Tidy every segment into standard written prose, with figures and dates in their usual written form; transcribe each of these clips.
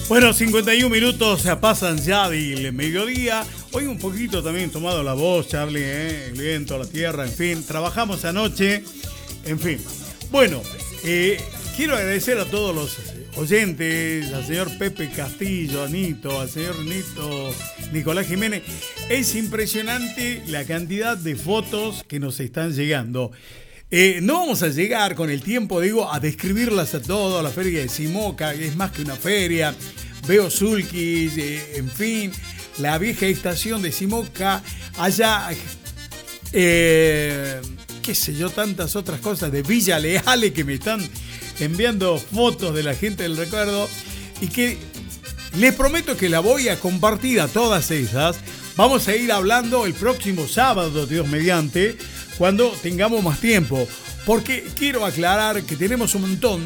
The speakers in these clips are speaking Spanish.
Bueno, 51 minutos se pasan ya del mediodía. Hoy un poquito también tomado la voz, Charlie, el viento, la tierra, en fin. Trabajamos anoche, en fin. Bueno, quiero agradecer a todos los oyentes, al señor Pepe Castillo, a Nito, al señor Nito, Nicolás Jiménez. Es impresionante la cantidad de fotos que nos están llegando. No vamos a llegar con el tiempo, digo, a describirlas a todos. La feria de Simoca es más que una feria. Veo sulquis, en fin, la vieja estación de Simoca. Allá, qué sé yo, tantas otras cosas de Villa Leale que me están enviando fotos de la gente del recuerdo. Y que les prometo que la voy a compartir a todas esas. Vamos a ir hablando el próximo sábado, Dios mediante, cuando tengamos más tiempo, porque quiero aclarar que tenemos un montón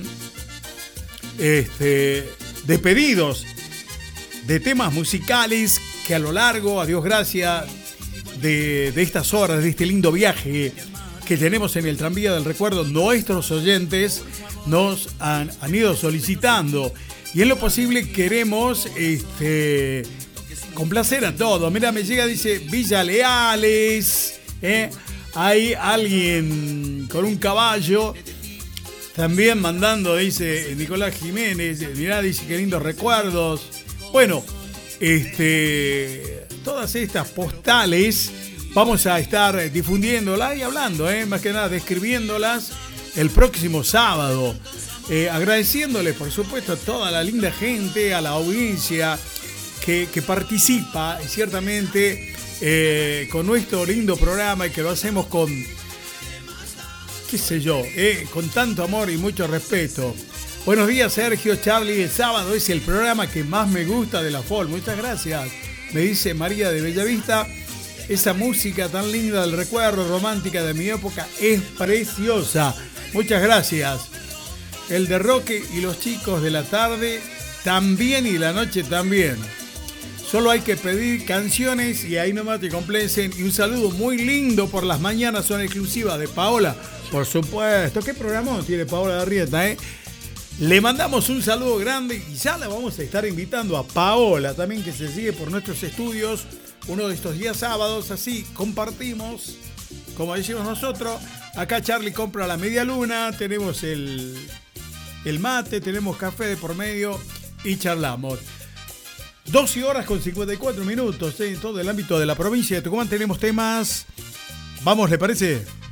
de pedidos de temas musicales que a lo largo, a Dios gracias, de estas horas, de este lindo viaje que tenemos en el tranvía del recuerdo, nuestros oyentes nos han ido solicitando, y en lo posible queremos complacer a todos. Mira, me llega, dice Villa Leales, hay alguien con un caballo también mandando, dice Nicolás Jiménez. Mirá, dice qué lindos recuerdos. Bueno, todas estas postales vamos a estar difundiéndolas y hablando, más que nada describiéndolas el próximo sábado. Agradeciéndole, por supuesto, a toda la linda gente, a la audiencia que participa, ciertamente, con nuestro lindo programa, y que lo hacemos con, qué sé yo, con tanto amor y mucho respeto. Buenos días, Sergio, Charlie. El sábado es el programa que más me gusta de la FOL. Muchas gracias, me dice María de Bellavista. Esa música tan linda del recuerdo, romántica de mi época, es preciosa. Muchas gracias. El de Roque y los chicos de la tarde también, y la noche también. Solo hay que pedir canciones y ahí nomás te complacen. Y un saludo muy lindo por las mañanas, son exclusivas de Paola. Por supuesto. ¿Qué programa tiene Paola Darrieta, Le mandamos un saludo grande y ya la vamos a estar invitando a Paola también, que se sigue por nuestros estudios uno de estos días sábados. Así compartimos, como decimos nosotros. Acá Charlie compra la media luna, tenemos el mate, tenemos café de por medio y charlamos. 12 horas con 54 minutos en todo el ámbito de la provincia de Tucumán. Tenemos temas. Vamos, ¿le parece?